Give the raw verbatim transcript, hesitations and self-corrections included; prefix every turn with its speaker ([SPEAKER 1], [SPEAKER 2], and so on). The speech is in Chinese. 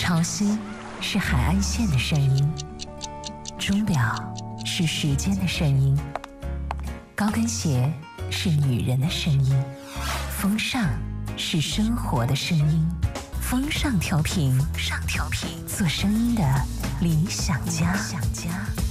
[SPEAKER 1] 潮汐是海岸线的声音，钟表是时间的声音，高跟鞋是女人的声音，风尚是生活的声音。风尚调频，上调频，做声音的理想家。